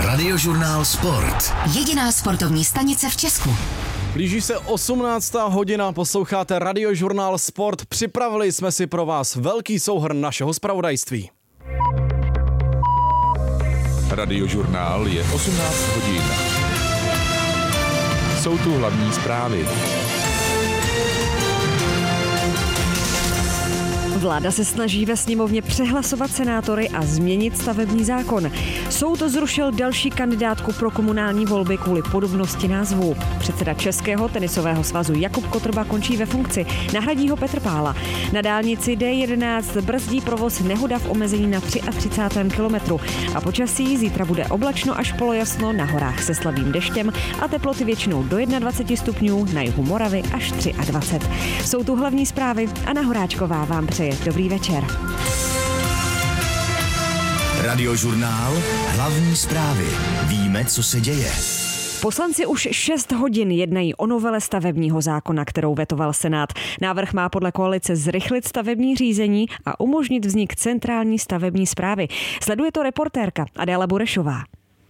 Radiožurnál Sport. Jediná sportovní stanice v Česku. Blíží se 18. hodina, posloucháte Radiožurnál Sport. Připravili jsme si pro vás velký souhrn našeho zpravodajství. Radiožurnál je 18 hodin. Jsou tu hlavní zprávy. Vláda se snaží ve sněmovně přehlasovat senátory a změnit stavební zákon. Soud zrušil další kandidátku pro komunální volby kvůli podobnosti názvu. Předseda Českého tenisového svazu Jakub Kotrba končí ve funkci. Nahradí ho Petr Pála. Na dálnici D11 brzdí provoz nehoda v omezení na 33. kilometru. A počasí zítra bude oblačno až polojasno, na horách se slabým deštěm a teploty většinou do 21 stupňů, na jihu Moravy až 23. Jsou tu hlavní zprávy a Anna Horáčková vám přeje dobrý večer. Radiožurnál, hlavní zprávy. Víme, co se děje. Poslanci už 6 hodin jednají o novele stavebního zákona, kterou vetoval Senát. Návrh má podle koalice zrychlit stavební řízení a umožnit vznik centrální stavební správy. Sleduje to reportérka Adéla Burešová.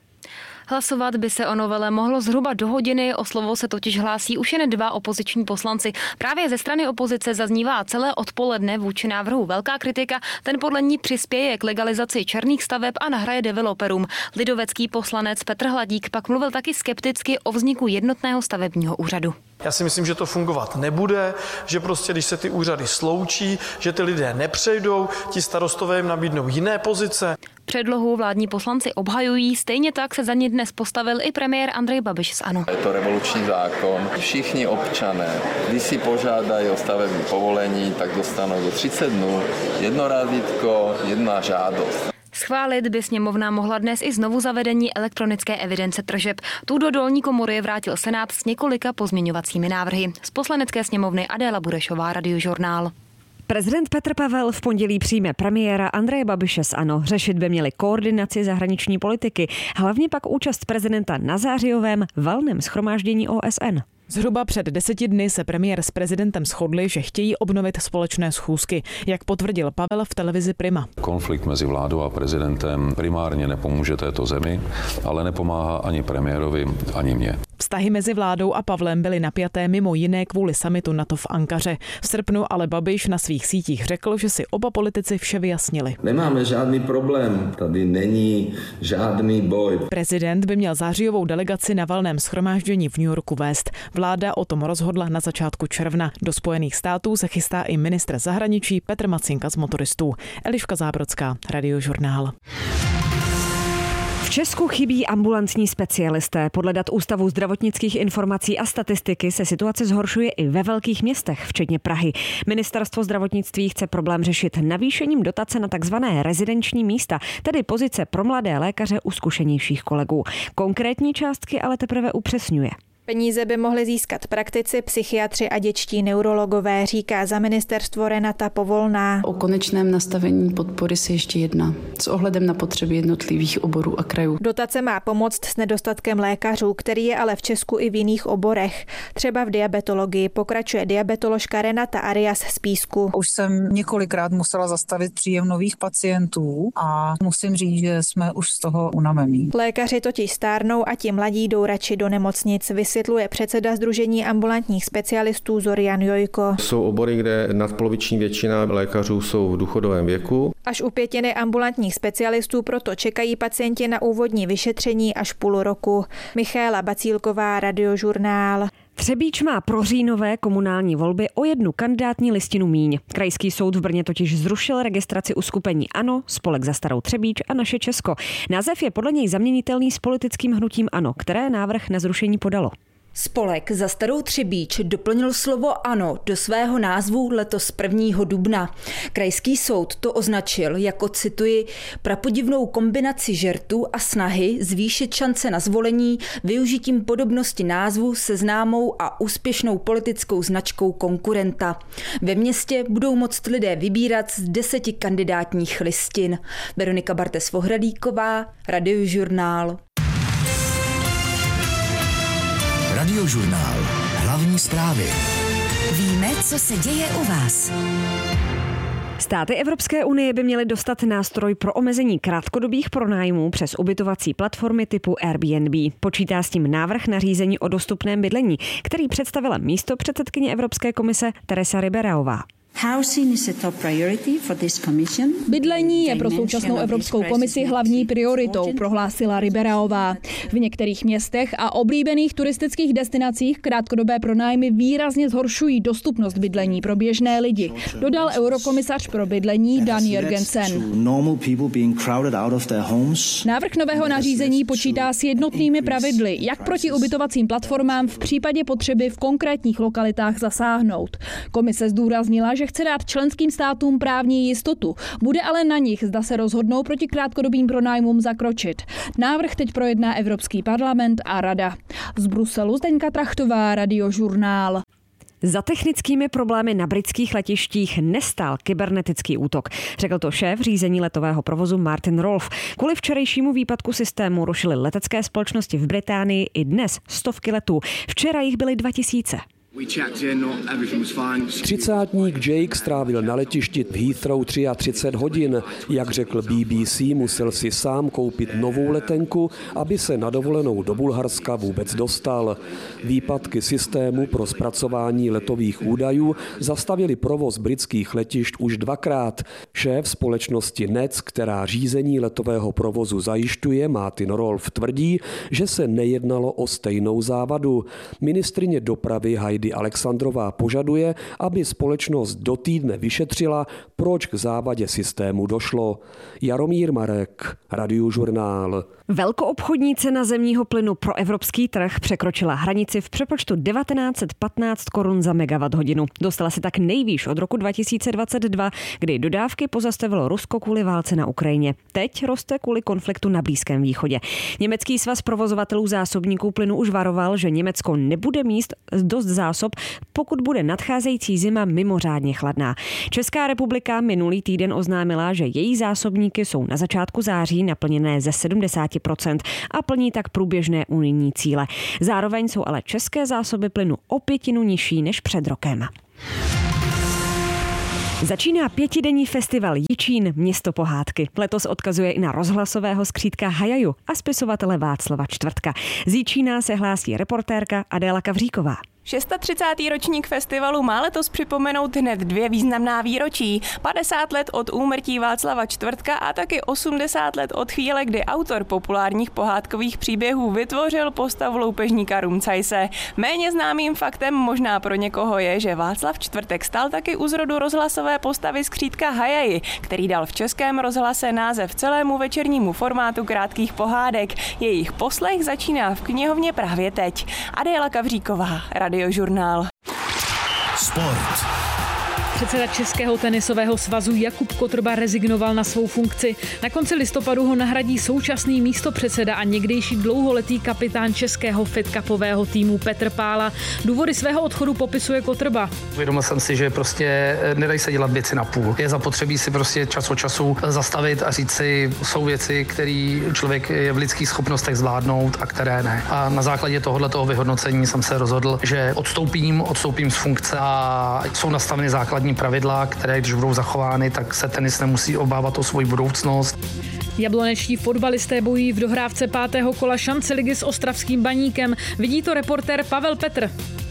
Hlasovat by se o novele mohlo zhruba do hodiny, o slovo se totiž hlásí už jen 2 opoziční poslanci. Právě ze strany opozice zaznívá celé odpoledne vůči návrhu velká kritika, ten podle ní přispěje k legalizaci černých staveb a nahraje developerům. Lidovecký poslanec Petr Hladík pak mluvil taky skepticky o vzniku jednotného stavebního úřadu. Já si myslím, že to fungovat nebude, že prostě když se ty úřady sloučí, že ty lidé nepřejdou, ti starostové jim nabídnou jiné pozice. Předlohu vládní poslanci obhajují, stejně tak se za ní dnes postavil i premiér Andrej Babiš z ANO. Je to revoluční zákon. Všichni občané, když si požádají o stavební povolení, tak dostanou do 30 dnů jedno razítko, jedna žádost. Schválit by sněmovna mohla dnes i znovu zavedení elektronické evidence tržeb. Tu do dolní komory vrátil Senát s několika pozměňovacími návrhy. Z poslanecké sněmovny Adéla Burešová, Radiožurnál. Prezident Petr Pavel v pondělí přijme premiéra Andreje Babiše z ANO. Řešit by měli koordinaci zahraniční politiky, hlavně pak účast prezidenta na zářijovém valném shromáždění OSN. Zhruba před 10 dny se premiér s prezidentem shodli, že chtějí obnovit společné schůzky, jak potvrdil Pavel v televizi Prima. Konflikt mezi vládou a prezidentem primárně nepomůže této zemi, ale nepomáhá ani premiérovi, ani mně. Vztahy mezi vládou a Pavlem byly napjaté mimo jiné kvůli summitu NATO v Ankaře. V srpnu ale Babiš na svých sítích řekl, že si oba politici vše vyjasnili. Nemáme žádný problém, tady není žádný boj. Prezident by měl zářijovou delegaci na valném shromáždění v New Yorku vést. Vláda o tom rozhodla na začátku června. Do Spojených států se chystá i ministr zahraničí Petr Macinka z Motoristů. Eliška Zábrodská, Radiožurnál. V Česku chybí ambulantní specialisté. Podle dat Ústavu zdravotnických informací a statistiky se situace zhoršuje i ve velkých městech, včetně Prahy. Ministerstvo zdravotnictví chce problém řešit navýšením dotace na takzvané rezidenční místa, tedy pozice pro mladé lékaře u zkušenějších kolegů. Konkrétní částky ale teprve upřesňuje. Peníze by mohli získat praktici, psychiatři a dětští neurologové, říká za ministerstvo Renata Povolná. O konečném nastavení podpory se ještě jedná s ohledem na potřeby jednotlivých oborů a krajů. Dotace má pomoct s nedostatkem lékařů, který je ale v Česku i v jiných oborech. Třeba v diabetologii, pokračuje diabetoložka Renata Arias z Písku. Už jsem několikrát musela zastavit příjem nových pacientů a musím říct, že jsme už z toho unavení. Lékaři totiž stárnou a ti mladí jdou radši do nemocnic, vysvětluje předseda Sdružení ambulantních specialistů Zorian Jojko. Jsou obory, kde nadpoloviční většina lékařů jsou v důchodovém věku. Až u 1/5 ambulantních specialistů proto čekají pacienti na úvodní vyšetření až půl roku. Michaela Bacílková, Radiožurnál. Třebíč má pro říjnové komunální volby o 1 kandidátní listinu míň. Krajský soud v Brně totiž zrušil registraci uskupení ANO, Spolek za starou Třebíč a Naše Česko. Název je podle něj zaměnitelný s politickým hnutím ANO, které návrh na zrušení podalo. Spolek za starou Třebíč doplnil slovo ANO do svého názvu letos 1. dubna. Krajský soud to označil jako, cituji, prapodivnou kombinaci žertu a snahy zvýšit šance na zvolení využitím podobnosti názvu se známou a úspěšnou politickou značkou konkurenta. Ve městě budou moct lidé vybírat z 10 kandidátních listin. Veronika Bartes-Vohradíková, Radiožurnál. Radiožurnál. Hlavní zprávy. Víme, co se děje u vás. Státy Evropské unie by měly dostat nástroj pro omezení krátkodobých pronájmů přes ubytovací platformy typu Airbnb. Počítá s tím návrh nařízení o dostupném bydlení, který představila místopředsedkyně Evropské komise Teresa Riberová. Bydlení je pro současnou Evropskou komisi hlavní prioritou, prohlásila Riberová. V některých městech a oblíbených turistických destinacích krátkodobé pronájmy výrazně zhoršují dostupnost bydlení pro běžné lidi, dodal eurokomisař pro bydlení Dan Jørgensen. Návrh nového nařízení počítá s jednotnými pravidly, jak proti ubytovacím platformám v případě potřeby v konkrétních lokalitách zasáhnout. Komise zdůraznila, že chce dát členským státům právní jistotu. Bude ale na nich, zda se rozhodnou proti krátkodobým pronájmům zakročit. Návrh teď projedná Evropský parlament a Rada. Z Bruselu Zdeňka Trachtová, Radiožurnál. Za technickými problémy na britských letištích nestál kybernetický útok, řekl to šéf řízení letového provozu Martin Rolfe. Kvůli včerejšímu výpadku systému rušily letecké společnosti v Británii i dnes stovky letů. Včera jich byly 2000. Třicátník Jake strávil na letišti v Heathrow 33 hodin. Jak řekl BBC, musel si sám koupit novou letenku, aby se na dovolenou do Bulharska vůbec dostal. Výpadky systému pro zpracování letových údajů zastavili provoz britských letišť už dvakrát. Šéf společnosti NETS, která řízení letového provozu zajišťuje, Martin Rolfe, tvrdí, že se nejednalo o stejnou závadu. Ministryně dopravy Heidi Alexandrová požaduje, aby společnost do týdne vyšetřila, proč k závadě systému došlo. Jaromír Marek, Radiožurnál. Velkoobchodní cena zemního plynu pro evropský trh překročila hranici v přepočtu 1915 korun za megawatthodinu. Dostala se tak nejvýš od roku 2022, kdy dodávky pozastavilo Rusko kvůli válce na Ukrajině. Teď roste kvůli konfliktu na Blízkém východě. Německý svaz provozovatelů zásobníků plynu už varoval, že Německo nebude mít dost zásob, pokud bude nadcházející zima mimořádně chladná. Česká republika minulý týden oznámila, že její zásobníky jsou na začátku září naplněné ze 70% a plní tak průběžné unijní cíle. Zároveň jsou ale české zásoby plynu o 1/5 nižší než před rokem. Začíná 5denní festival Jičín, město pohádky. Letos odkazuje i na rozhlasového skřídka Hajaju a spisovatele Václava Čtvrtka. Z Jičína se hlásí reportérka Adéla Kavříková. 36. ročník festivalu má letos připomenout hned 2 významná výročí. 50 let od úmrtí Václava Čtvrtka a taky 80 let od chvíle, kdy autor populárních pohádkových příběhů vytvořil postavu loupežníka Rumcajse. Méně známým faktem možná pro někoho je, že Václav Čtvrtek stal taky u zrodu rozhlasové postavy skřídka Hajaji, který dal v Českém rozhlase název celému večernímu formátu krátkých pohádek. Jejich poslech začíná v knihovně právě teď. Adéla Kavříková, Radiožurnál. Sport. Předseda Českého tenisového svazu Jakub Kotrba rezignoval na svou funkci. Na konci listopadu ho nahradí současný místopředseda a někdejší dlouholetý kapitán českého fedcupového týmu Petr Pála. Důvody svého odchodu popisuje Kotrba. Uvědomil jsem si, že prostě nedají se dělat věci na půl. Je zapotřebí si prostě čas od času zastavit a říct si, jsou věci, které člověk je v lidských schopnostech zvládnout a které ne. A na základě tohoto vyhodnocení jsem se rozhodl, že odstoupím z funkce a jsou nastaveny základní pravidla, které když budou zachovány, tak se tenis nemusí obávat o svou budoucnost. Jablonečtí fotbalisté bojují v dohrávce 5. kola šance ligy s ostravským Baníkem. Vidí to reportér Pavel Petr.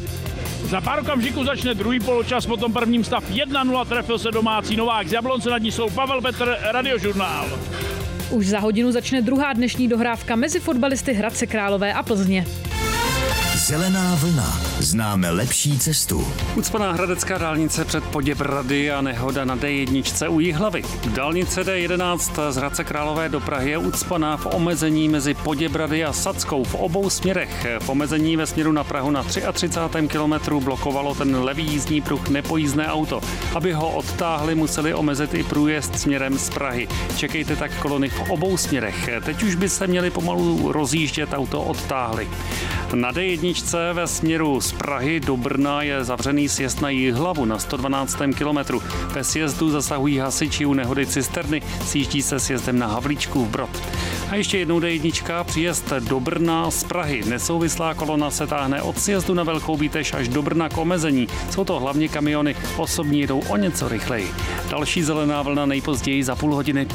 Za pár okamžiků začne druhý poločas, po tom prvním stav 1-0, trefil se domácí Novák z Jablonce, nad ní jsou Pavel Petr, Radiožurnál. Už za hodinu začne druhá dnešní dohrávka mezi fotbalisty Hradce Králové a Plzně. Zelená vlna. Známe lepší cestu. Ucpaná hradecká dálnice před Poděbrady a nehoda na D1 u Jihlavy. Dálnice D11 z Hradce Králové do Prahy je ucpaná v omezení mezi Poděbrady a Sackou v obou směrech. V omezení ve směru na Prahu na 33. kilometru blokovalo ten levý jízdní pruh nepojízdné auto. Aby ho odtáhli, museli omezit i průjezd směrem z Prahy. Čekejte tak kolony v obou směrech. Teď už by se měli pomalu rozjíždět, auto odtáhli. Na D1 ve směru z Prahy do Brna je zavřený sjezd na Jihlavu na 112. kilometru. Ve sjezdu zasahují hasiči u nehody cisterny, sjíždí se sjezdem na Havlíčkův Brod. A ještě jednou D1, příjezd do Brna z Prahy. Nesouvislá kolona se táhne od sjezdu na Velkou Bíteš až do Brna k omezení. Jsou to hlavně kamiony, osobní jedou o něco rychleji. Další zelená vlna nejpozději za půl hodiny.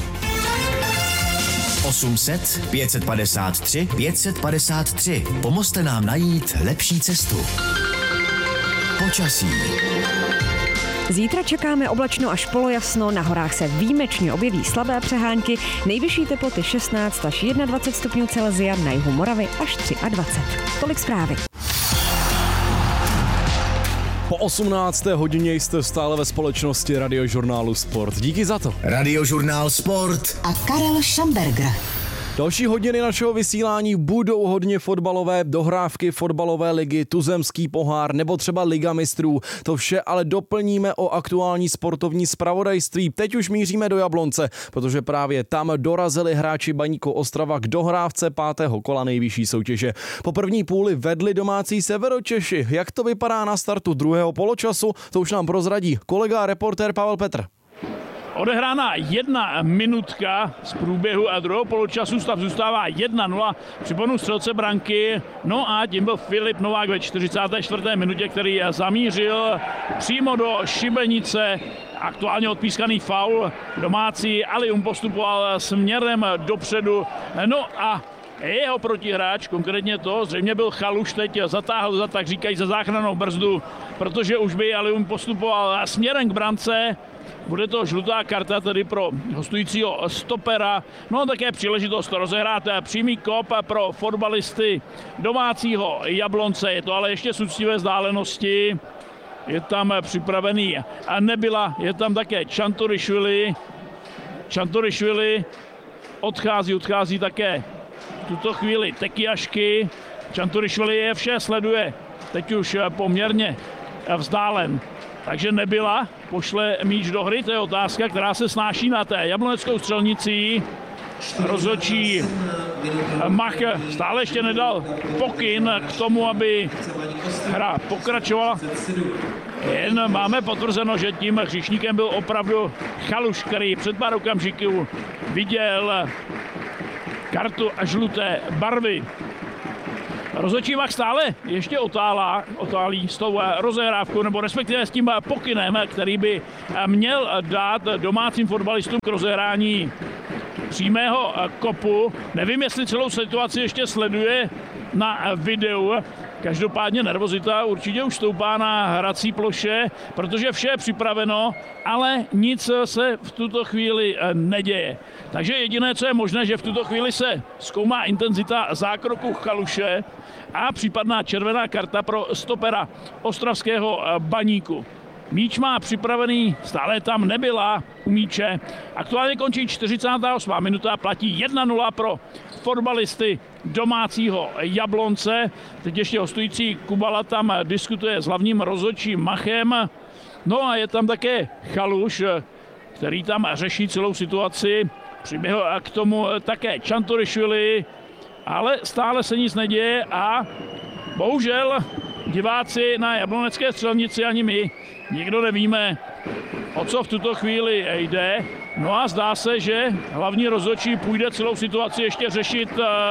800 553 553. Pomozte nám najít lepší cestu. Počasí. Zítra čekáme oblačno až polojasno, na horách se výjimečně objeví slabé přehánky, nejvyšší teploty 16 až 21 stupňů Celsia, na jihu Moravy až 23. Tolik zprávy. Po 18. hodině jste stále ve společnosti Radiožurnálu Sport. Díky za to. Radiožurnál Sport a Karel Šamberger. Další hodiny našeho vysílání budou hodně fotbalové, dohrávky fotbalové ligy, tuzemský pohár nebo třeba Liga mistrů. To vše ale doplníme o aktuální sportovní zpravodajství. Teď už míříme do Jablonce, protože právě tam dorazili hráči Baníku Ostrava k dohrávce 5. kola nejvyšší soutěže. Po první půli vedli domácí Severočeši. Jak to vypadá na startu druhého poločasu, to už nám prozradí kolega a reportér Pavel Petr. Odehrána 1 minutka z průběhu a druhého poločasu, stav zůstává 1-0. Připomenu střelce branky, no a tím byl Filip Novák ve 44. minutě, který zamířil přímo do šibenice. Aktuálně odpískaný faul domácí, Alium postupoval směrem dopředu. No a jeho protihráč, konkrétně to zřejmě byl Chaluš, teď zatáhl za, tak říkají, za záchrannou brzdu, protože už by Alium postupoval směrem k brance. Bude to žlutá karta tedy pro hostujícího stopera. No a také příležitost rozehrát přímý kop pro fotbalisty domácího Jablonce. Je to ale ještě z úctivé vzdálenosti. Je tam připravený Nebyla, je tam také Čanturišvili. Čanturišvili odchází také v tuto chvíli Tekiašky. Čanturišvili je vše sleduje, teď už poměrně vzdálen. Takže Nebyla pošle míč do hry, to je otázka, která se snáší na té jabloneckou střelnicí. Rozhodčí Mach stále ještě nedal pokyn k tomu, aby hra pokračovala. Jen máme potvrzeno, že tím hříšníkem byl opravdu Chaluš, který před pár okamžiků viděl kartu a žluté barvy. Rozhodčí Mach stále ještě otálí s tou rozehrávkou, nebo respektive s tím pokynem, který by měl dát domácím fotbalistům k rozehrání přímého kopu. Nevím, jestli celou situaci ještě sleduje na videu. Každopádně nervozita určitě už stoupá na hrací ploše, protože vše je připraveno, ale nic se v tuto chvíli neděje. Takže jediné, co je možné, že v tuto chvíli se zkoumá intenzita zákroku Chaluše a případná červená karta pro stopera ostravského Baníku. Míč má připravený, stále tam Nebyla u míče. Aktuálně končí 48. minuta, platí 1-0 pro fotbalisty domácího Jablonce. Teď ještě hostující Kubala tam diskutuje s hlavním rozhodčím Machem. No a je tam také Chaluš, který tam řeší celou situaci. Přiběhl k tomu také Čanturišvili, ale stále se nic neděje a bohužel diváci na jablonecké střelnici ani my nikdo nevíme, o co v tuto chvíli jde. No a zdá se, že hlavní rozhodčí půjde celou situaci ještě řešit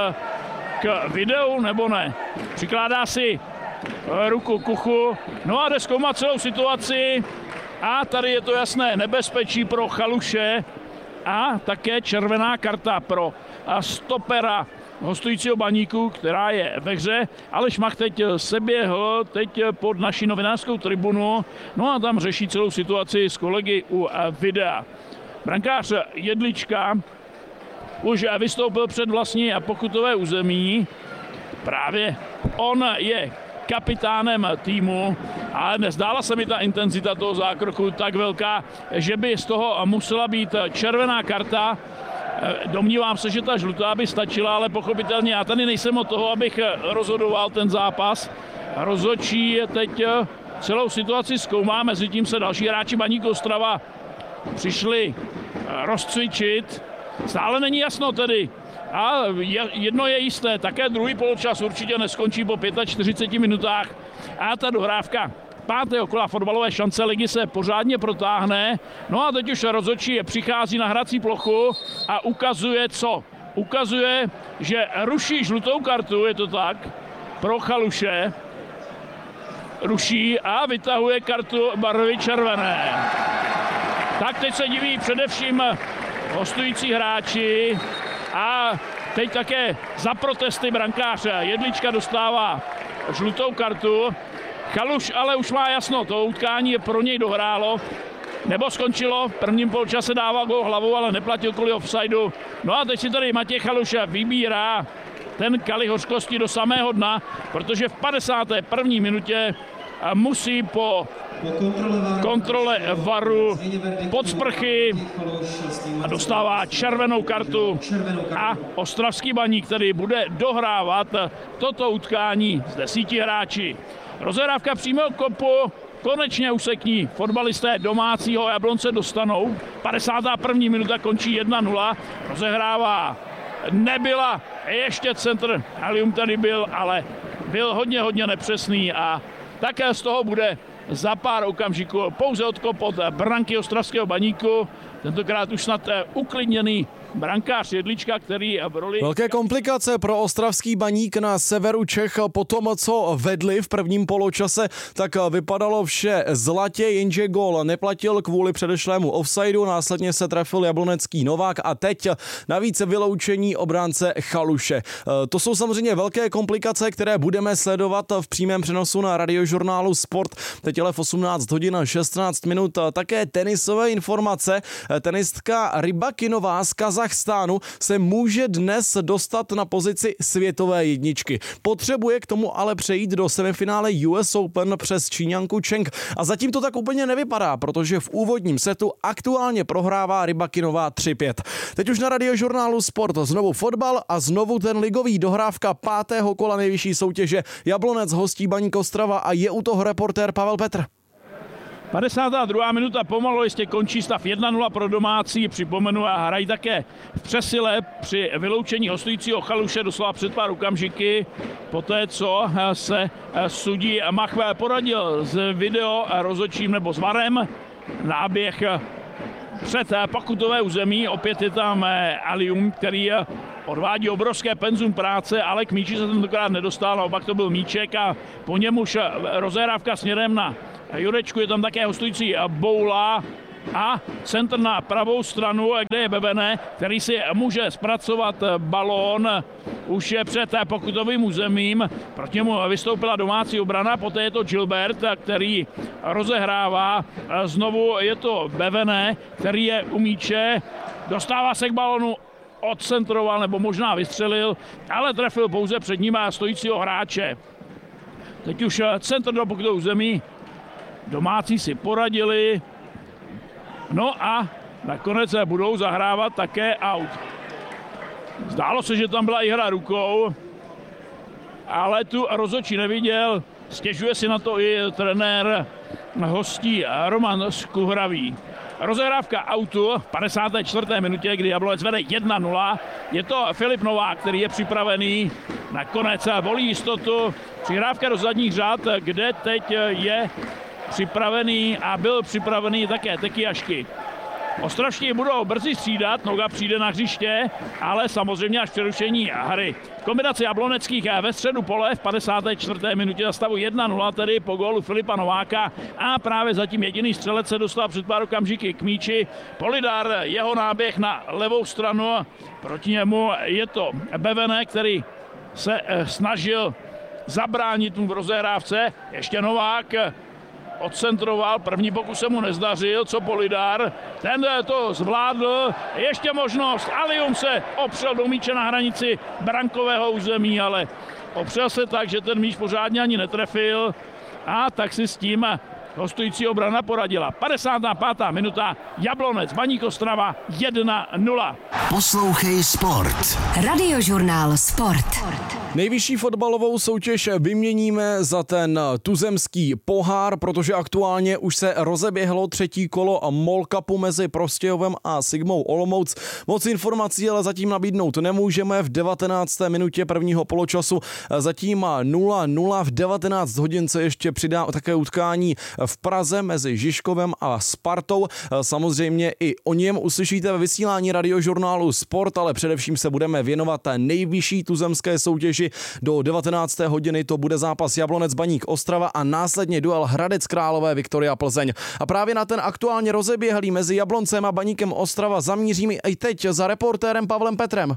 k videu, nebo ne. Přikládá si ruku k uchu, no a jde zkoumat celou situaci a tady je to jasné nebezpečí pro Chaluše a také červená karta pro stopera hostujícího Baníku, která je ve hře. Aleš Mach teď se běhl, teď pod naší novinářskou tribunu, no a tam řeší celou situaci s kolegy u videa. Brankář Jedlička už vystoupil před vlastní pokutové území. Právě on je kapitánem týmu, ale nezdála se mi ta intenzita toho zákroku tak velká, že by z toho musela být červená karta. Domnívám se, že ta žlutá by stačila, ale pochopitelně já tady nejsem od toho, abych rozhodoval ten zápas. Rozhodčí teď celou situaci zkoumá, mezitím se další hráči Baníku Ostrava přišli rozcvičit. Stále není jasno tedy. A jedno je jisté, také druhý poločas určitě neskončí po 45 minutách a ta dohrávka 5. kola fotbalové šance ligy se pořádně protáhne. No a teď už rozhodčí přichází na hrací plochu a ukazuje co? ukazuje, že ruší žlutou kartu, je to tak, pro Chaluše. Ruší a vytahuje kartu barvy červené. Tak teď se diví především hostující hráči a teď také za protesty brankáře. Jedlička dostává žlutou kartu. Chaluš ale už má jasno, to utkání je pro něj dohrálo. Nebo skončilo, v prvním poločase dával gól hlavou, ale neplatil kvůli offsideu. No a teď si tady Matěj Chaluš vybírá ten kalich hořkosti do samého dna, protože v 51. minutě musí po kontrole VARu pod sprchy a dostává červenou kartu a ostravský Baník, který bude dohrávat toto utkání z 10 hráči. Rozehrávka přímého kopu, konečně úsekní fotbalisté domácího Jablonce dostanou. 51. minuta končí 1-0, rozehrává nebyla, ještě centr Alium tady byl, ale byl hodně nepřesný a také z toho bude za pár okamžiků pouze odkop od branky ostravského Baníku, tentokrát už snad uklidněný brankář Jedlička, který v roli... Velké komplikace pro ostravský Baník na severu Čech po tom, co vedli v prvním poločase, tak vypadalo vše zlatě, jenže gól neplatil kvůli předešlému offsideu, následně se trefil jablonecký Novák a teď navíc vyloučení obránce Chaluše. To jsou samozřejmě velké komplikace, které budeme sledovat v přímém přenosu na Radiožurnálu Sport. Teď ale v 18 hodin 16 minut také tenisové informace. Tenistka Rybakinová z Kazachstánu se může dnes dostat na pozici světové jedničky. Potřebuje k tomu ale přejít do semifinále US Open přes Číňanku Cheng. A zatím to tak úplně nevypadá, protože v úvodním setu aktuálně prohrává Rybakinová 3-5. Teď už na Radiožurnálu Sport znovu fotbal a znovu ten ligový, dohrávka 5. kola nejvyšší soutěže. Jablonec hostí Baník Ostrava a je u toho reportér Pavel Petr. 52. minuta pomalu jistě končí stav 1-0 pro domácí, připomenu, a hrají také v přesile při vyloučení hostujícího Chaluše doslova před pár okamžiky, poté co se sudí Machve poradil s video rozhodčím nebo s VARem, náběh před pokutové území, opět je tam Alium, který odvádí obrovské penzum práce, ale k míči se tentokrát nedostal, naopak to byl míček a po něm už rozehrávka směrem na Jurečku, je tam také hostující Boula a centr na pravou stranu, kde je Bebene, který si může zpracovat balón, už je před pokutovým územím, proti němu vystoupila domácí obrana, poté je to Gilbert, který rozehrává, znovu je to Bebene, který je u míče, dostává se k balónu, odcentroval nebo možná vystřelil, ale trefil pouze před ním a stojícího hráče. Teď už centr do pokutového území, domácí si poradili, no a nakonec budou zahrávat také aut. Zdálo se, že tam byla i hra rukou, ale tu rozhodčí neviděl, stěžuje si na to i trenér hostí Roman Skuhravý. Rozehrávka autu v 54. minutě, kdy Jablonec vede 1-0. Je to Filip Novák, který je připravený. Nakonec volí jistotu. Přihrávka do zadních řad, kde teď je připravený a byl připravený také Tekiašky. Ostravští budou brzy střídat, Noga přijde na hřiště, ale samozřejmě až přerušení hry. Kombinace jabloneckých ve středu pole v 54. minutě za stavu 1-0, tedy po gólu Filipa Nováka, a právě zatím jediný střelec se dostal před pár okamžiky k míči. Polidar, jeho náběh na levou stranu, proti němu je to Bevene, který se snažil zabránit mu v rozehrávce. Ještě Novák odcentroval, první pokus se mu nezdařil, co Polidar, ten to zvládl, ještě možnost, Alium se opřel do míče na hranici brankového území, ale opřel se tak, že ten míč pořádně ani netrefil a tak si s tím hostující obrana poradila. 55. minuta, Jablonec, Baník Ostrava 1-0. Poslouchej Sport. Radiožurnál Sport. Nejvyšší fotbalovou soutěž vyměníme za ten tuzemský pohár, protože aktuálně už se rozeběhlo třetí kolo MOL Cupu mezi Prostějovem a Sigmou Olomouc. Moc informací ale zatím nabídnout nemůžeme. V 19. minutě prvního poločasu zatím 0-0. V 19 hodin se ještě přidá také utkání v Praze mezi Žižkovem a Spartou. Samozřejmě i o něm uslyšíte ve vysílání Radiožurnálu Sport, ale především se budeme věnovat nejvyšší tuzemské soutěži. Do 19. hodiny to bude zápas Jablonec Baník Ostrava a následně duel Hradec Králové Viktoria Plzeň. A právě na ten aktuálně rozeběhlý mezi Jabloncem a Baníkem Ostrava zamíříme i teď za reportérem Pavlem Petrem.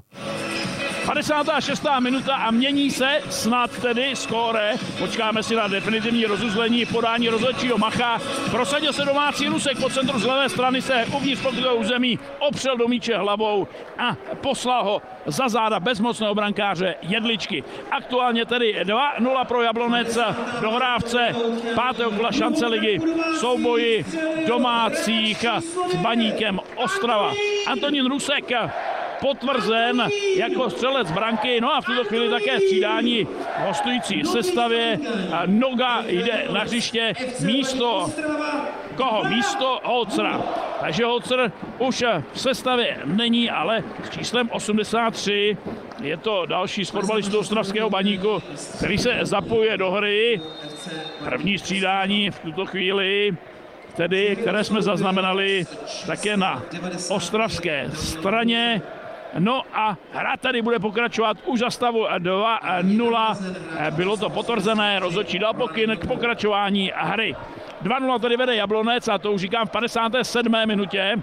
56. minuta a mění se snad tedy skóre. Počkáme si na definitivní rozuzlení podání rozhodčího Macha. Prosadil se domácí Rusek po centru z levé strany, se uvnitř pokutového území opřel do míče hlavou a poslal ho za záda bezmocného brankáře Jedličky. Aktuálně tedy 2-0 pro Jablonec dohrávce 5. kola šance ligy souboji domácích s Baníkem Ostrava. Antonín Rusek potvrzen jako střelec branky, no a v tuto chvíli také střídání v hostující sestavě. Noga jde na hřiště místo koho? Místo Holcera. Takže Holcer už v sestavě není, ale s číslem 83 je to další z fotbalistů ostravského Baníku, který se zapojuje do hry. První střídání v tuto chvíli, tedy, které jsme zaznamenali také na ostravské straně. No a hra tady bude pokračovat už za stavu 2-0. Bylo to potvrzené, rozhodčí dal pokyn k pokračování hry. 2-0 tady vede Jablonec a to už říkám v 57. minutě,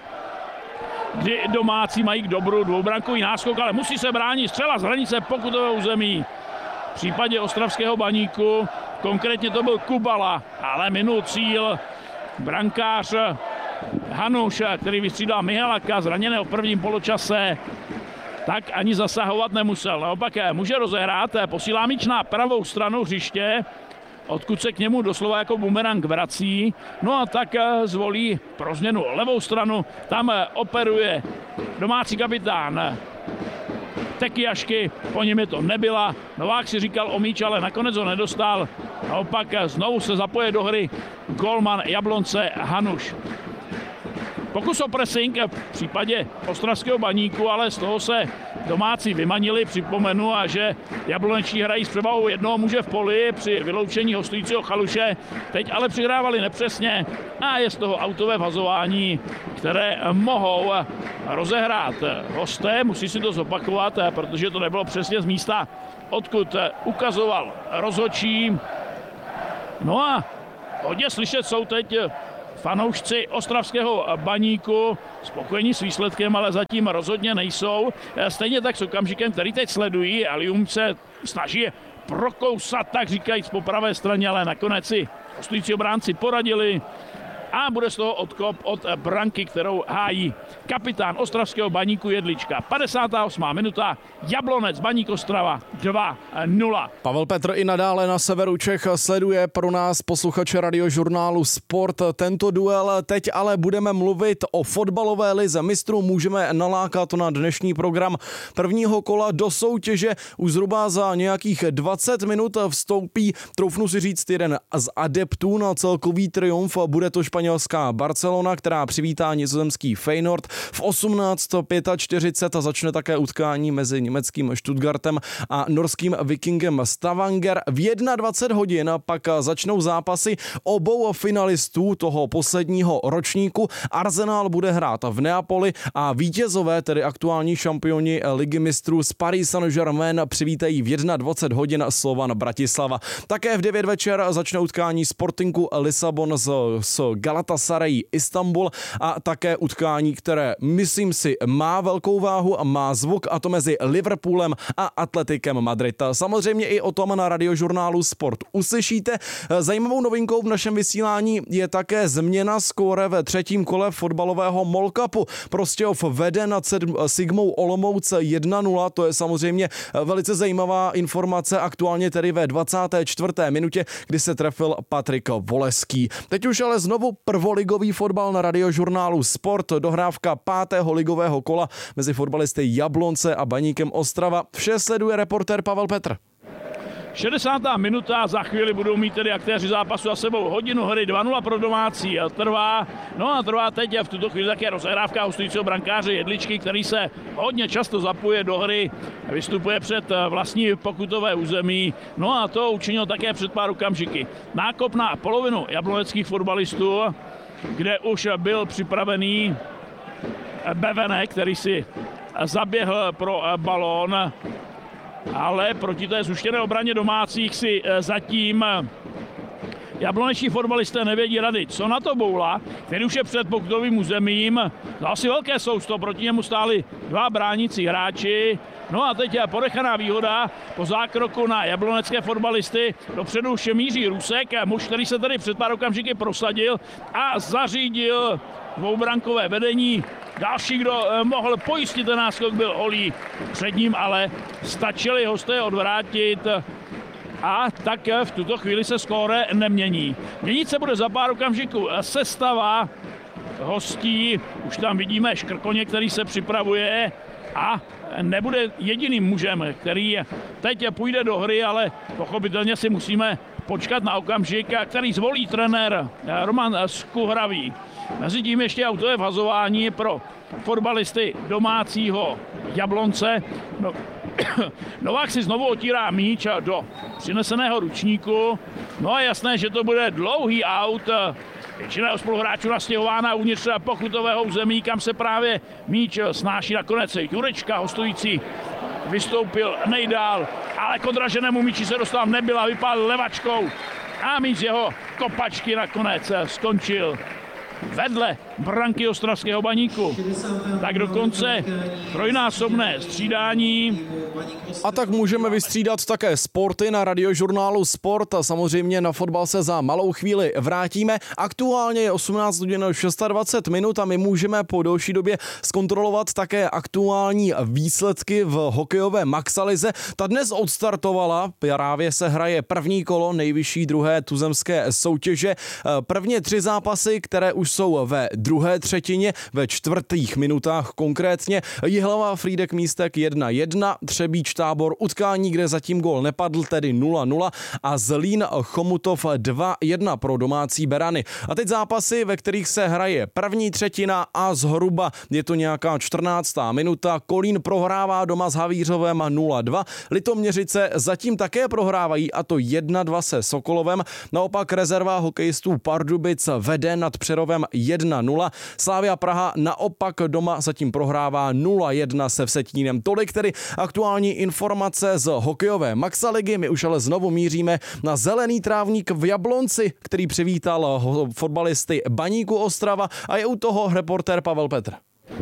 kdy domácí mají k dobru dvoubrankový náskok, ale musí se bránit střela z hranice pokutového území. V případě ostravského Baníku konkrétně to byl Kubala, ale minul cíl brankář Hanuš, který vystřídal Mihalaka, zraněného v prvním poločase, tak ani zasahovat nemusel. Naopak může rozehrát, posílá míč na pravou stranu hřiště, odkud se k němu doslova jako bumerang vrací. No a tak zvolí pro změnu levou stranu, tam operuje domácí kapitán Tekiašky, po něm je to nebyla. Novák si říkal o míč, ale nakonec ho nedostal. Naopak znovu se zapoje do hry golman Jablonce Hanuš. Pokus o pressing v případě ostravského Baníku, ale z toho se domácí vymanili. Připomenu, a že jabloneční hrají s převahou jednoho muže v poli při vyloučení hostujícího Chaluše. Teď ale přihrávali nepřesně a je z toho autové vhazování, které mohou rozehrát hosté. Musí si to zopakovat, protože to nebylo přesně z místa, odkud ukazoval rozhodčí. No a hodně slyšet jsou teď fanoušci ostravského Baníku, spokojení s výsledkem, ale zatím rozhodně nejsou. Stejně tak s okamžikem, který teď sledují. Alium se snaží prokousat, tak říkajíc, po pravé straně, ale nakonec si hostující obránci poradili a bude z toho odkop od branky, kterou hájí kapitán ostravského Baníku Jedlička. 58. minuta, Jablonec Baník Ostrava 2-0. Pavel Petr i nadále na severu Čech sleduje pro nás posluchače Radiožurnálu Sport tento duel. Teď ale budeme mluvit o fotbalové lize mistrů. Můžeme nalákat na dnešní program prvního kola do soutěže. Už zhruba za nějakých 20 minut vstoupí, troufnu si říct, jeden z adeptů na celkový triumf. Bude to španělská Barcelona, která přivítá nizozemský Feyenoord. V 18:45 začne také utkání mezi německým Stuttgartem a norským Vikingem Stavanger. V 21 hodin pak začnou zápasy obou finalistů toho posledního ročníku. Arsenal bude hrát v Neapoli a vítězové, tedy aktuální šampioni ligy mistrů z Paris Saint-Germain, přivítají v 21 hodin Slovan Bratislava. Také v 9 večer začne utkání Sportingu Lisabon s Galatasaray Istanbul a také utkání, které myslím si má velkou váhu a má zvuk, a to mezi Liverpoolem a Atletikem Madrid. Samozřejmě i o tom na Radiožurnálu Sport uslyšíte. Zajímavou novinkou v našem vysílání je také změna skóre ve třetím kole fotbalového MOL Cupu. Prostějov vede nad Sigmou Olomouc 1-0, to je samozřejmě velice zajímavá informace, aktuálně tedy ve 24. minutě, kdy se trefil Patrik Voleský. Teď už ale znovu prvoligový fotbal na Radiožurnálu Sport, dohrávka 5. ligového kola mezi fotbalisty Jablonce a Baníkem Ostrava. Vše sleduje reportér Pavel Petr. 60. minuta, za chvíli budou mít tedy aktéři zápasu za sebou hodinu hry, 2-0 pro domácí trvá. No a trvá teď v tuto chvíli také rozehrávka hostujícího brankáře Jedličky, který se hodně často zapojuje do hry, vystupuje před vlastní pokutové území. No a to učinil také před pár okamžiky. Nákop na polovinu jabloneckých fotbalistů, kde už byl připravený Bevenek, který si zaběhl pro balón, ale proti té zuštěné obraně domácích si zatím jabloneční fotbalisté nevědí rady. Co na to Boula, který už je před pokutovým územím, dal si velké sousto, proti němu stáli dva bránící hráči. No a teď je podechaná výhoda po zákroku na jablonecké fotbalisty. Dopředu už míří Rusek, muž, který se tady před pár okamžiky prosadil a zařídil dvoubrankové vedení. Další, kdo mohl pojistit ten náskok, byl Holý. Před ním ale stačili hosté odvrátit a tak v tuto chvíli se skóre nemění. Měnit se bude za pár okamžiků sestava hostí. Už tam vidíme Škrkoně, který se připravuje a nebude jediným mužem, který teď půjde do hry, ale pochopitelně si musíme počkat na okamžik, který zvolí trenér Roman Skuhravý. Mezitím ještě autové vhazování pro fotbalisty domácího Jablonce. Novák si znovu otírá míč do přineseného ručníku. No a jasné, že to bude dlouhý aut. Většina spoluhráčů nastěhována uvnitř pokutového území, kam se právě míč snáší nakonec Jurečka, hostující vystoupil nejdál, ale k odraženému míči se dostal Nebyla, vypálil levačkou a míč jeho kopačky nakonec skončil vedle branky ostravského Baníku. Tak dokonce trojnásobné střídání. A tak můžeme vystřídat také sporty na radiožurnálu Sport a samozřejmě na fotbal se za malou chvíli vrátíme. Aktuálně je 18 hodin 26 minut a my můžeme po delší době zkontrolovat také aktuální výsledky v hokejové maxalize. Ta dnes odstartovala, právě se hraje první kolo nejvyšší druhé tuzemské soutěže. Prvně 3 zápasy, které už jsou ve druhé třetině, ve čtvrtých minutách konkrétně. Jihlava Frýdek Místek 1-1, Třebíč Tábor utkání, kde zatím gól nepadl, tedy 0-0 a Zlín Chomutov 2-1 pro domácí berany. A teď zápasy, ve kterých se hraje první třetina a zhruba je to nějaká 14. minuta. Kolín prohrává doma s Havířovem 0-2. Litoměřice zatím také prohrávají a to 1-2 se Sokolovem. Naopak rezerva hokejistů Pardubic vede nad Přerovem 1-0. Slavia Praha naopak doma zatím prohrává 0-1 se Vsetínem. Tolik tedy aktuální informace z hokejové maxaligy. My už ale znovu míříme na zelený trávník v Jablonci, který přivítal fotbalisty Baníku Ostrava a je u toho reportér Pavel Petr.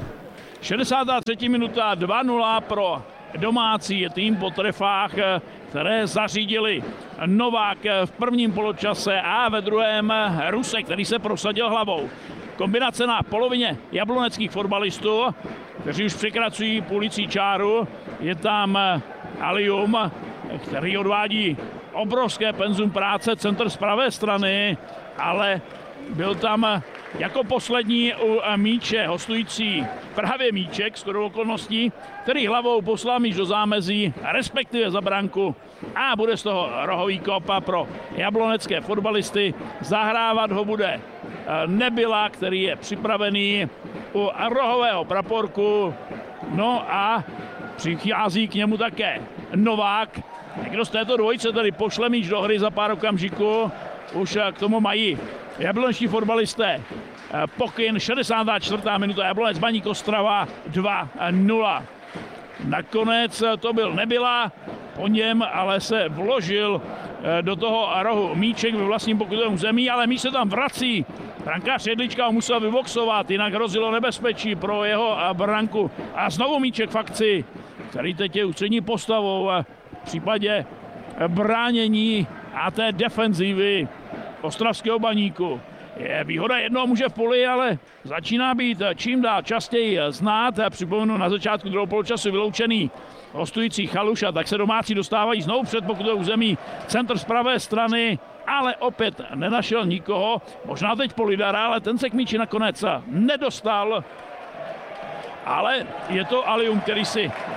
63. minuta 2-0 pro domácí tým po trefách, které zařídili Novák v prvním poločase a ve druhém Rusek, který se prosadil hlavou. Kombinace na polovině jabloneckých fotbalistů, kteří už překračují půlicí čáru. Je tam Alium, který odvádí obrovské penzum práce, centr z pravé strany, ale byl tam jako poslední u míče hostující právě Míček z okolností, který hlavou poslal míč do zámezí, respektive za branku a bude z toho rohový kopa pro jablonecké fotbalisty. Zahrávat ho bude Nebyla, který je připravený u rohového praporku. No a přichází k němu také Novák. Někdo z této dvojice tedy pošle míč do hry za pár okamžiků. Už k tomu mají jablonečtí fotbalisté pokyn. 64. minuta, Jablonec Baník Ostrava 2-0. Nakonec to byl Nebyla, po něm ale se vložil do toho rohu míček ve vlastním pokutovém území, ale míč se tam vrací. Brankář Jedlička ho musel vyboxovat, jinak hrozilo nebezpečí pro jeho branku. A znovu míček v akci, který teď je ústřední postavou v případě bránění a té defenzívy ostravského Baníku. Je výhoda jednoho muže v poli, ale začíná být čím dál častěji znát. Připomenu na začátku druhého poločasu vyloučený hostující Chaluša, tak se domácí dostávají znovu před pokutové území, centr z pravé strany, ale opět nenašel nikoho. Možná teď Polidara, ale ten se k míči nakonec nedostal. Ale je to Alium, který si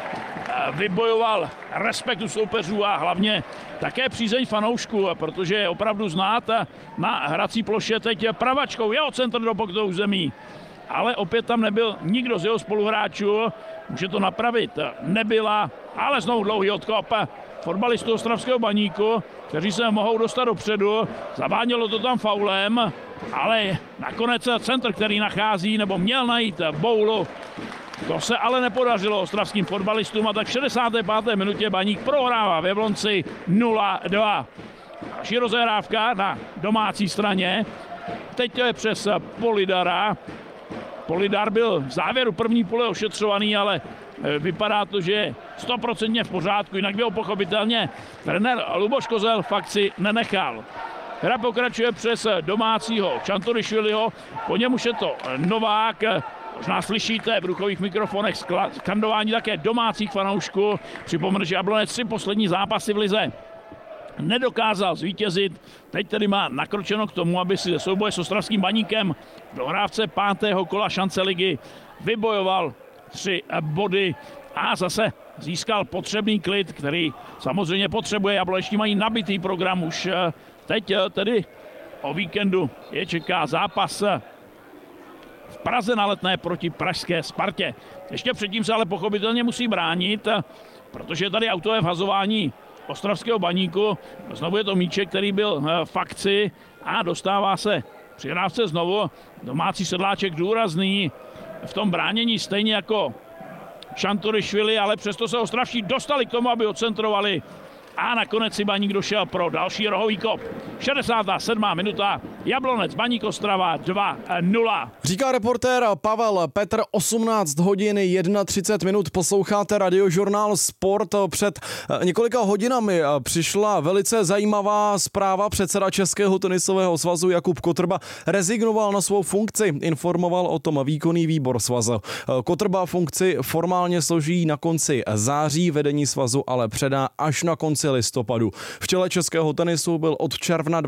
vybojoval respektu soupeřů a hlavně také přízeň fanoušků, protože je opravdu znát na hrací ploše teď pravačkou, jeho centr do pokutového území. Ale opět tam nebyl nikdo z jeho spoluhráčů, může to napravit, nebyla, ale znovu dlouhý odkop fotbalistů Ostravského Baníku, kteří se mohou dostat dopředu, zavánělo to tam faulem, ale nakonec centr, který nachází, nebo měl najít Boulu, to se ale nepodařilo ostravským fotbalistům a tak v 65. minutě Baník prohrává v Jablonci 0-2. Další rozehrávka na domácí straně, teď to je přes Polidara. Polidar byl v závěru první půle ošetřovaný, ale vypadá to, že je 100% v pořádku, jinak by ho pochopitelně trenér Luboš Kozel v akci nenechal. Hra pokračuje přes domácího Čanturišviliho, po něm už je to Novák, možná slyšíte v ruchových mikrofonech skandování také domácích fanoušků. Připomenu, že Jablonec 3 poslední zápasy v lize nedokázal zvítězit. Teď tedy má nakročeno k tomu, aby si ze souboje s Ostravským Baníkem v dohrávce 5. kola šance ligy vybojoval 3 body a zase získal potřebný klid, který samozřejmě potřebuje. Jablonečtí mají nabitý program už teď, tedy o víkendu je čeká zápas v Praze na Letné proti pražské Spartě. Ještě předtím se ale pochopitelně musí bránit, protože je tady autové vhazování Ostravského Baníku. Znovu je to míček, který byl v akci a dostává se při hrávce znovu. Domácí sedláček důrazný v tom bránění stejně jako Čanturišvili, ale přesto se ostravští dostali k tomu, aby odcentrovali a nakonec si Baník došel pro další rohový kop. 67. minuta, Jablonec, Baník Ostrava 2-0. Říká reportér Pavel Petr, 18 hodin 31 minut, posloucháte Radiožurnál Sport. Před několika hodinami přišla velice zajímavá zpráva. Předseda Českého tenisového svazu Jakub Kotrba rezignoval na svou funkci, informoval o tom výkonný výbor svazu. Kotrba funkci formálně složí na konci září, vedení svazu ale předá až na konci listopadu. V čele českého tenisu byl od června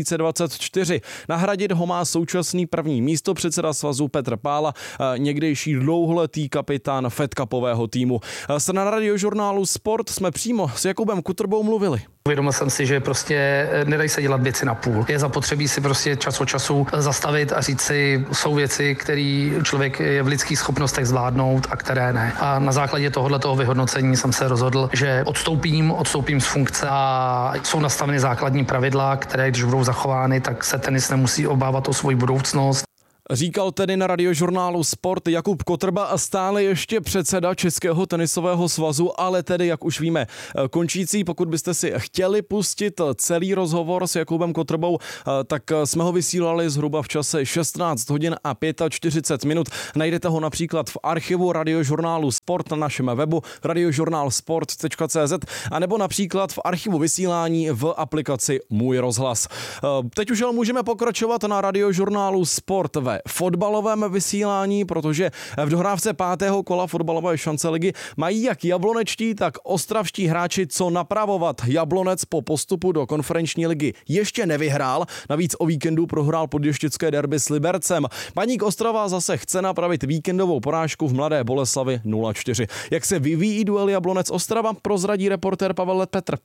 2024. Nahradit ho má současný první místopředseda svazu Petr Pála, někdejší dlouholetý kapitán fedkapového týmu. Na Radiožurnálu Sport jsme přímo s Jakubem Kotrbou mluvili. Uvědomil jsem si, že prostě nedají se dělat věci na půl. Je zapotřebí si prostě čas od času zastavit a říct si, jsou věci, které člověk je v lidských schopnostech zvládnout a které ne. A na základě tohoto vyhodnocení jsem se rozhodl, že odstoupím z funkce a jsou nastaveny základní pravidla, které když budou zachovány, tak se tenis nemusí obávat o svou budoucnost. Říkal tedy na Radiožurnálu Sport Jakub Kotrba a stále ještě předseda Českého tenisového svazu, ale tedy, jak už víme, končící. Pokud byste si chtěli pustit celý rozhovor s Jakubem Kotrbou, tak jsme ho vysílali zhruba v čase 16 hodin a 45 minut. Najdete ho například v archivu Radiožurnálu Sport na našem webu radiožurnálsport.cz a nebo například v archivu vysílání v aplikaci Můj rozhlas. Teď už můžeme pokračovat na Radiožurnálu Sport ve fotbalovém vysílání, protože v dohrávce 5. kola fotbalové šance ligy mají jak jablonečtí, tak ostravští hráči co napravovat. Jablonec po postupu do konferenční ligy ještě nevyhrál, navíc o víkendu prohrál podještěcké derby s Libercem. Baník Ostrava zase chce napravit víkendovou porážku v Mladé Boleslavi 0-4. Jak se vyvíjí duel Jablonec Ostrava, prozradí reportér Pavel Petr.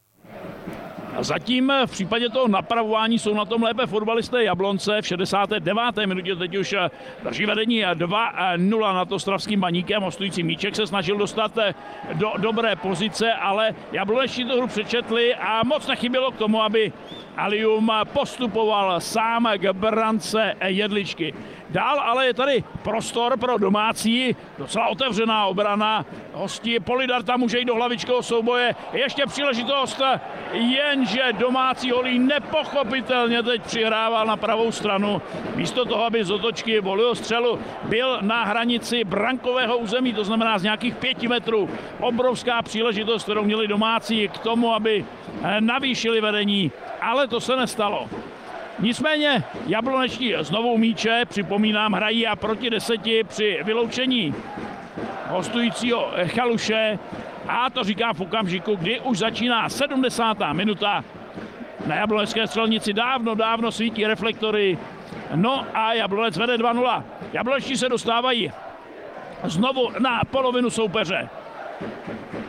Zatím v případě toho napravování jsou na tom lépe fotbalisté Jablonce. V 69. minutě teď už drží vedení 2-0 nad ostravským Baníkem. Hostující míček se snažil dostat do dobré pozice, ale jablonečtí tu hru přečetli a moc nechybělo k tomu, aby Alium postupoval sám k brance Jedličky. Dál ale je tady prostor pro domácí, docela otevřená obrana. Hosti Polidar tam může jít do hlavičkového souboje. Ještě příležitost, jenže domácí holí nepochopitelně teď přihrával na pravou stranu. Místo toho, aby z otočky volil střelu, byl na hranici brankového území, to znamená z nějakých 5 metrů. Obrovská příležitost, kterou měli domácí k tomu, aby navýšili vedení, ale to se nestalo. Nicméně jablonečtí znovu míče, připomínám, hrají a proti 10 při vyloučení hostujícího Chaluše. A to říká v okamžiku, kdy už začíná 70. minuta. Na jablonecké střelnici dávno svítí reflektory. No a Jablonec vede 2-0. Jablonečtí se dostávají znovu na polovinu soupeře.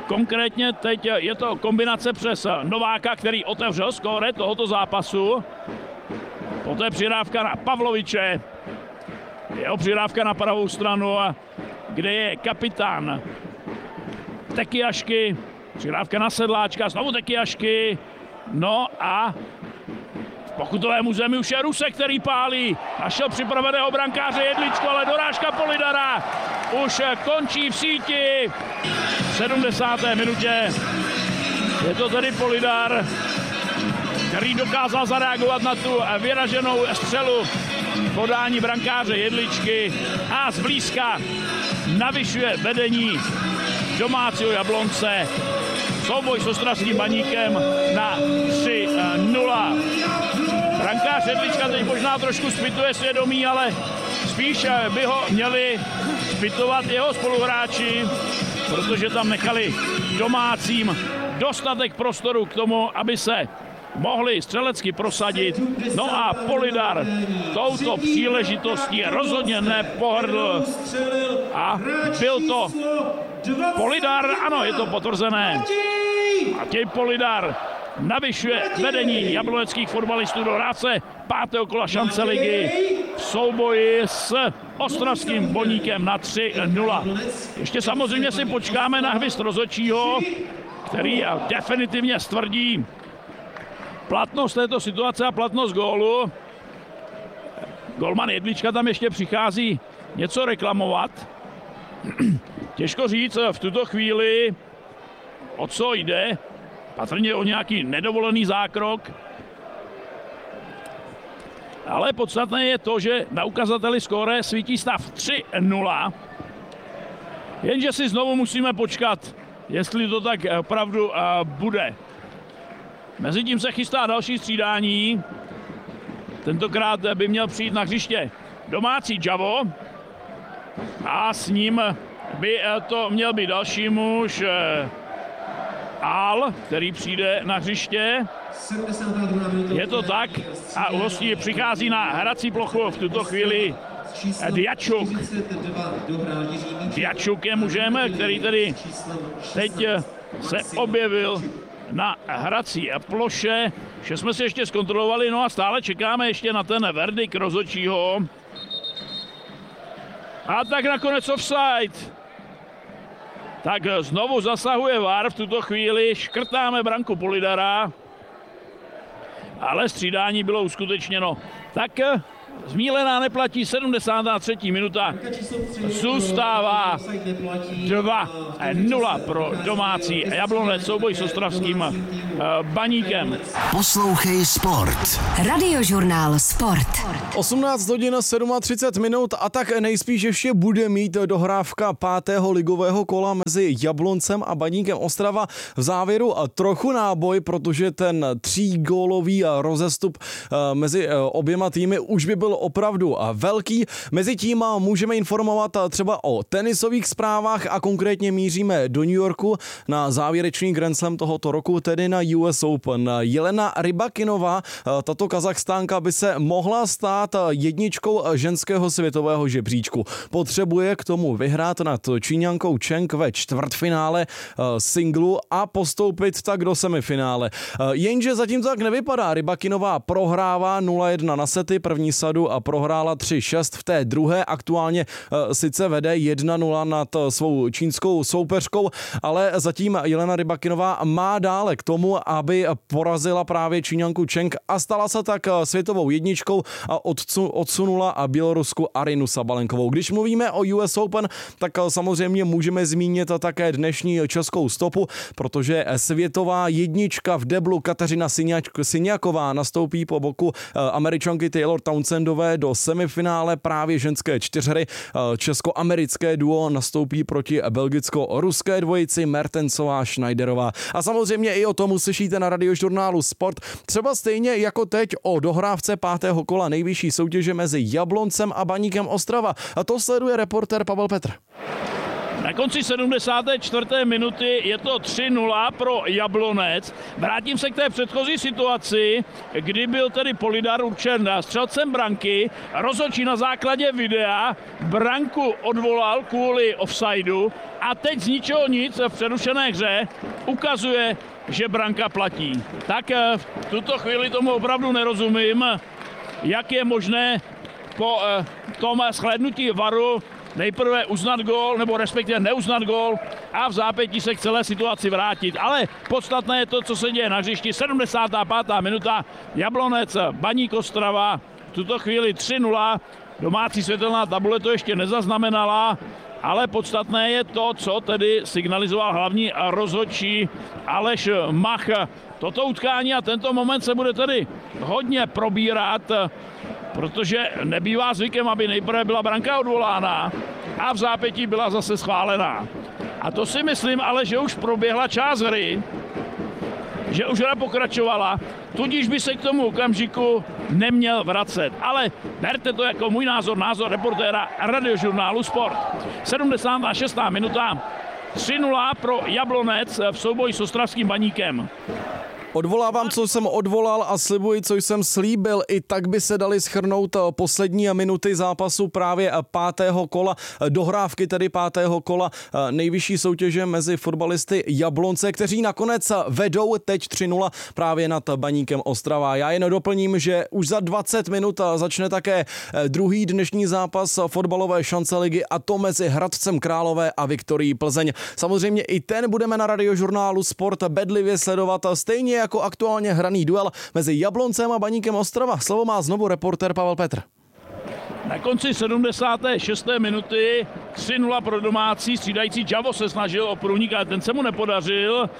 Konkrétně teď je to kombinace přes Nováka, který otevřel skóre tohoto zápasu. Poté přidávka na Pavloviče. Jeho přidávka na pravou stranu, kde je kapitán Tekyjašky. Přidávka na Sedláčka, znovu Tekyjašky. No a v pokutovém území už je Rusek, který pálí. Našel připraveného brankáře Jedličku, ale dorážka Polidara už končí v síti. V 70. minutě je to tedy Polidar, který dokázal zareagovat na tu vyraženou střelu podání brankáře Jedličky a zblízka navyšuje vedení domácího Jablonce. Souboj s ostravským Baníkem na 3-0. Brankář Jedlička teď možná trošku zpytuje svědomí, ale spíš by ho měli zpytovat jeho spoluhráči, protože tam nechali domácím dostatek prostoru k tomu, aby se mohli střelecky prosadit. No a Polidar touto příležitostí rozhodně nepohrdl. A byl to Polidar, ano, je to potvrzené. Matěj Polidar navyšuje vedení jabloneckých fotbalistů do ráce 5. kola šance ligy v souboji s ostravským Boníkem na 3-0. Ještě samozřejmě si počkáme na hvist rozhodčího, který definitivně stvrdí platnost této situace a platnost gólu. Golman Jedlička tam ještě přichází něco reklamovat. Těžko říct v tuto chvíli, o co jde. Patrně o nějaký nedovolený zákrok. Ale podstatné je to, že na ukazateli skóre svítí stav 3-0. Jenže si znovu musíme počkat, jestli to tak opravdu bude. Mezitím se chystá další střídání. Tentokrát by měl přijít na hřiště domácí Javo. A s ním by to měl být další muž Al, který přijde na hřiště. Je to tak a u hostí přichází na hrací plochu v tuto chvíli Djačuk. Djačuk je mužem, který tedy teď se objevil na hrací ploše. Vše jsme si ještě zkontrolovali, no a stále čekáme ještě na ten verdikt rozhodčího. A tak nakonec offside. Tak znovu zasahuje VAR v tuto chvíli, škrtáme branku Polidara, ale střídání bylo uskutečněno. Tak zmílená neplatí, 73. minuta, zůstává 2-0 pro domácí Jablonec, souboj s ostravským Baníkem. Poslouchej sport. Radiožurnál Sport. 18 hodin 37 minut a tak nejspíš ještě bude mít dohrávka 5. ligového kola mezi Jabloncem a Baníkem Ostrava v závěru trochu náboj, protože ten 3gólový rozestup mezi oběma týmy už by byl opravdu velký. Mezitím můžeme informovat třeba o tenisových zprávách a konkrétně míříme do New Yorku na závěrečný Grand Slam tohoto roku, tedy na US Open. Jelena Rybakinová, tato Kazachstánka, by se mohla stát jedničkou ženského světového žebříčku. Potřebuje k tomu vyhrát nad Číňankou Cheng ve čtvrtfinále singlu a postoupit tak do semifinále. Jenže zatím to tak nevypadá. Rybakinová prohrává 0-1 na sety, první sadu a prohrála 3-6 v té druhé. Aktuálně sice vede 1-0 nad svou čínskou soupeřkou, ale zatím Jelena Rybakinová má dále k tomu, aby porazila právě Číňanku Cheng a stala se tak světovou jedničkou a odsunula Bělorusku Arinu Sabalenkovou. Když mluvíme o US Open, tak samozřejmě můžeme zmínit také dnešní českou stopu, protože světová jednička v deblu Kateřina Syňáková nastoupí po boku Američanky Taylor Townsendové do semifinále právě ženské čtyřhry. Česko-americké duo nastoupí proti belgicko-ruské dvojici Mertensová Schneiderová. A samozřejmě i o tom uslyšíte na Radiožurnálu Sport. Třeba stejně jako teď o dohrávce 5. kola nejvyšší soutěže mezi Jabloncem a Baníkem Ostrava. A to sleduje reportér Pavel Petr. Na konci 74. minuty je to 3-0 pro Jablonec. Vrátím se k té předchozí situaci, kdy byl tedy Polidar určen střelcem branky. Rozhodčí na základě videa branku odvolal kvůli offsideu a teď z ničeho nic v přerušené hře ukazuje, že branka platí. Tak v tuto chvíli tomu opravdu nerozumím, jak je možné po tom shlédnutí VARu nejprve uznat gól, nebo respektive neuznat gól a v zápětí se k celé situaci vrátit. Ale podstatné je to, co se děje na hřišti. 75. minuta, Jablonec, Baník Ostrava, v tuto chvíli 3-0. Domácí světelná tabule to ještě nezaznamenala, ale podstatné je to, co tedy signalizoval hlavní rozhodčí Aleš Mach. Toto utkání a tento moment se bude tedy hodně probírat, protože nebývá zvykem, aby nejprve byla branka odvolána a v zápětí byla zase schválená. A to si myslím ale, že už proběhla část hry, že už hra pokračovala, tudíž by se k tomu okamžiku neměl vracet. Ale berte to jako můj názor, názor reportéra Radiožurnálu Sport. 76. minuta, 3-0 pro Jablonec v souboji s ostravským Baníkem. Odvolávám, co jsem odvolal a slibuji, co jsem slíbil. I tak by se dali shrnout poslední minuty zápasu právě 5. kola, dohrávky tedy 5. kola nejvyšší soutěže mezi fotbalisty Jablonce, kteří nakonec vedou teď 3-0 právě nad Baníkem Ostrava. Já jen doplním, že už za 20 minut začne také druhý dnešní zápas fotbalové šance ligy, a to mezi Hradcem Králové a Viktorií Plzeň. Samozřejmě i ten budeme na Radiožurnálu Sport bedlivě sledovat, stejně jako aktuálně hraný duel mezi Jabloncem a Baníkem Ostrava. Slovo má znovu reportér Pavel Petr. Na konci 76. minuty 3-0 pro domácí, střídající Čavo se snažil o průnik, ale ten se mu nepodařil.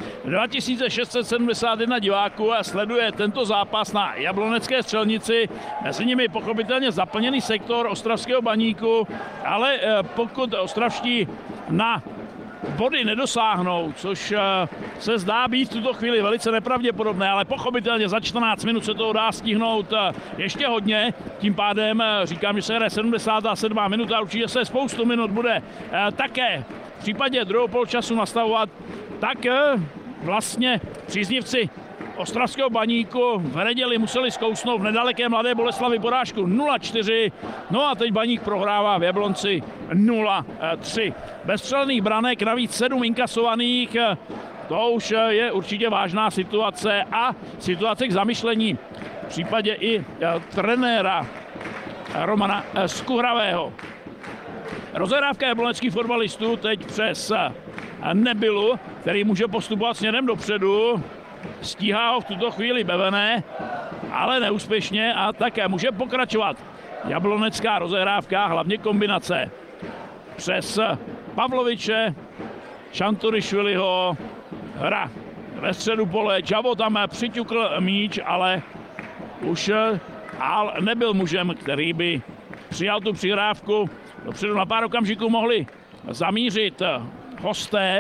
2671 diváků a sleduje tento zápas na Jablonecké střelnici. Mezi nimi pochopitelně zaplněný sektor ostravského Baníku, ale pokud ostravští na body nedosáhnou, což se zdá být v tuto chvíli velice nepravděpodobné, ale pochopitelně za 14 minut se toho dá stihnout ještě hodně. Tím pádem říkám, že se hraje 77. minuta, určitě se spoustu minut bude také v případě druhého poločasu nastavovat. Tak vlastně příznivci ostravského Baníku v neděli museli zkousnout v nedaleké Mladé Boleslavi porážku 0-4, no a teď Baník prohrává v Jablonci 0-3. Bez střelených branek, navíc 7 inkasovaných, to už je určitě vážná situace a situace k zamyšlení v případě i trenéra Romana Skuhravého. Rozehrávka jabloneckých fotbalistů teď přes Nebylu, který může postupovat směrem dopředu. Stíhá ho v tuto chvíli Bevené, ale neúspěšně a také může pokračovat jablonecká rozehrávka, hlavně kombinace. Přes Pavloviče, Šanturišviliho, hra ve středu pole, Čavo tam přiťukl míč, ale už nebyl mužem, který by přijal tu přihrávku. Dopředu na pár okamžiků mohli zamířit hosté.